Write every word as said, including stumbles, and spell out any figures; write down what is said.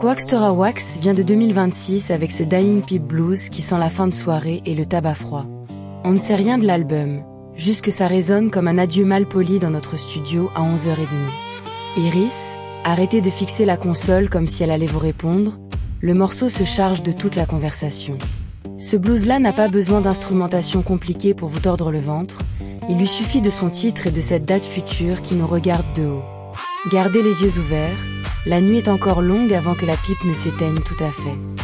Waxtera Wax vient de deux mille vingt-six avec ce Dying Pip Blues qui sent la fin de soirée et le tabac froid. On ne sait rien de l'album, juste que ça résonne comme un adieu mal poli dans notre studio à onze heures trente. Iris, arrêtez de fixer la console comme si elle allait vous répondre, le morceau se charge de toute la conversation. Ce blues-là n'a pas besoin d'instrumentation compliquée pour vous tordre le ventre, il lui suffit de son titre et de cette date future qui nous regarde de haut. Gardez les yeux ouverts, la nuit est encore longue avant que la pipe ne s'éteigne tout à fait.